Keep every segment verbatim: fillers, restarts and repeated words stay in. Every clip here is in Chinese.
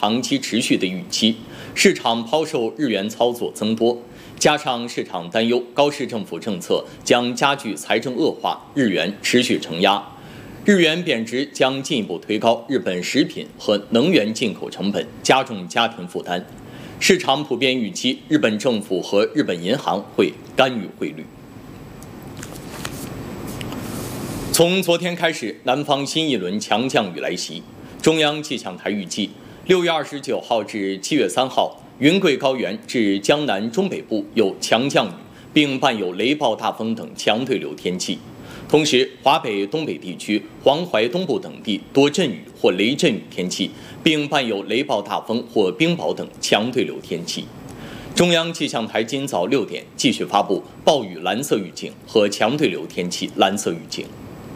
长期持续的预期，市场抛售日元操作增多，加上市场担忧高市政府政策将加剧财政恶化，日元持续承压。日元贬值将进一步推高日本食品和能源进口成本，加重家庭负担。市场普遍预期日本政府和日本银行会干预汇率。从昨天开始，南方新一轮强降雨来袭。中央气象台预计，六月二十九号至七月三号，云贵高原至江南中北部有强降雨，并伴有雷暴大风等强对流天气。同时，华北、东北地区、黄淮东部等地多阵雨或雷阵雨天气，并伴有雷暴大风或冰雹等强对流天气。中央气象台今早六点继续发布暴雨蓝色预警和强对流天气蓝色预警。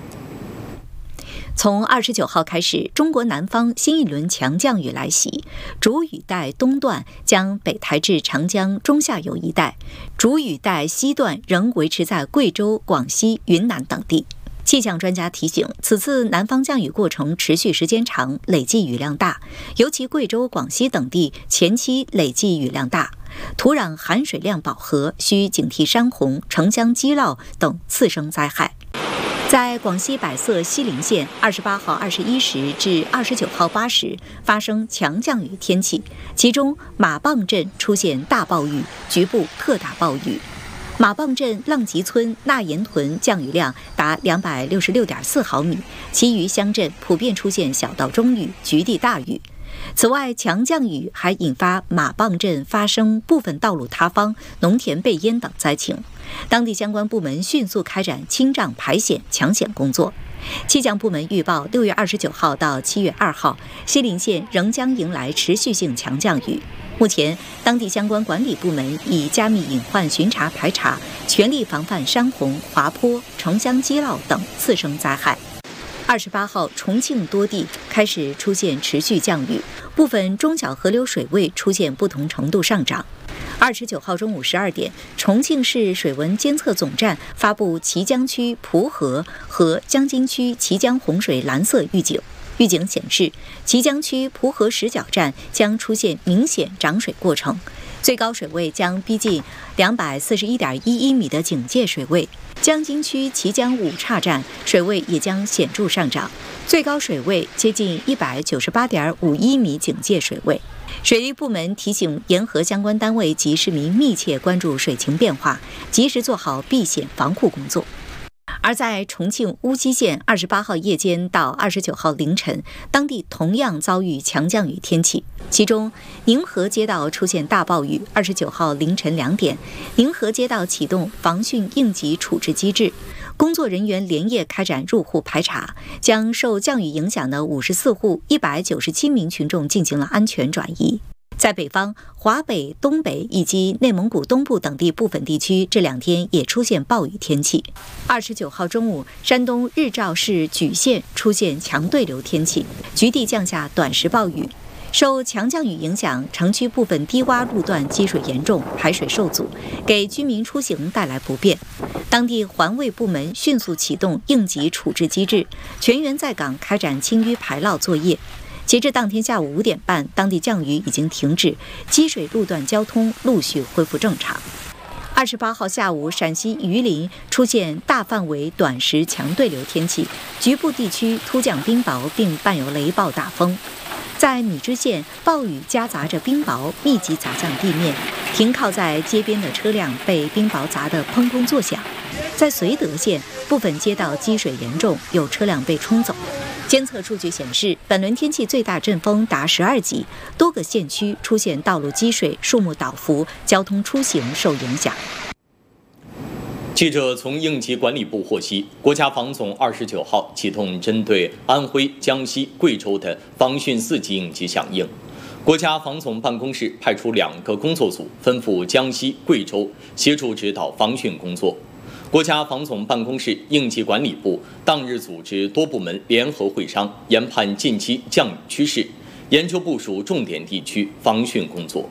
从二十九号开始，中国南方新一轮强降雨来袭，主雨带东段将北抬至长江中下游一带，主雨带西段仍维持在贵州、广西、云南等地。气象专家提醒，此次南方降雨过程持续时间长，累计雨量大，尤其贵州、广西等地前期累计雨量大，土壤含水量饱和，需警惕山洪、城乡积涝等次生灾害。在广西百色西陵县，二十八号二十一时至二十九号八时发生强降雨天气，其中马傍镇出现大暴雨，局部特大暴雨。马傍镇浪吉村纳岩屯降雨量达两百六十六点四毫米，其余乡镇普遍出现小到中雨，局地大雨。此外，强降雨还引发马傍镇发生部分道路塌方、农田被淹等灾情，当地相关部门迅速开展清障排险、抢险工作。气象部门预报，六月二十九号到七月二号，西陵县仍将迎来持续性强降雨。目前，当地相关管理部门已加密隐患巡查排查，全力防范山洪、滑坡、城乡积涝等次生灾害。二十八号，重庆多地开始出现持续降雨，部分中小河流水位出现不同程度上涨。二十九号中午十二点，重庆市水文监测总站发布綦江区蒲河和江津区綦江洪水蓝色预警。预警显示，綦江区蒲河十角站将出现明显涨水过程，最高水位将逼近两百四十一点一一米的警戒水位。江津区綦江五岔站水位也将显著上涨，最高水位接近一百九十八点五一米警戒水位。水利部门提醒沿河相关单位及市民密切关注水情变化，及时做好避险防护工作。而在重庆乌溪县，二十八号夜间到二十九号凌晨，当地同样遭遇强降雨天气。其中，宁河街道出现大暴雨。二十九号凌晨两点，宁河街道启动防汛应急处置机制，工作人员连夜开展入户排查，将受降雨影响的五十四户一百九十七名群众进行了安全转移。在北方，华北、东北以及内蒙古东部等地部分地区这两天也出现暴雨天气。二十九号中午，山东日照市莒县出现强对流天气，局地降下短时暴雨。受强降雨影响，城区部分低洼路段积水严重，排水受阻，给居民出行带来不便。当地环卫部门迅速启动应急处置机制，全员在岗开展清淤排涝作业。截至当天下午五点半，当地降雨已经停止，积水路段交通陆续恢复正常。二十八号下午，陕西榆林出现大范围短时强对流天气，局部地区突降冰雹，并伴有雷暴大风。在米脂县，暴雨夹杂着冰雹密集砸向地面，停靠在街边的车辆被冰雹砸得砰砰作响。在绥德县，部分街道积水严重，有车辆被冲走。监测数据显示，本轮天气最大阵风达十二级，多个县区出现道路积水、树木倒伏，交通出行受影响。 记者从应急管理部获悉，国家防总二十九号启动针对安徽、江西、贵州的防汛四级应急响应。国家防总办公室派出两个工作组，分赴江西、贵州协助指导防汛工作。国家防总办公室应急管理部当日组织多部门联合会商，研判近期降雨趋势，研究部署重点地区防汛工作。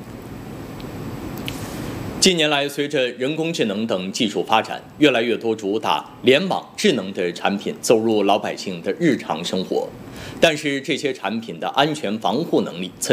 近年来，随着人工智能等技术发展，越来越多主打联网智能的产品走入老百姓的日常生活，但是这些产品的安全防护能力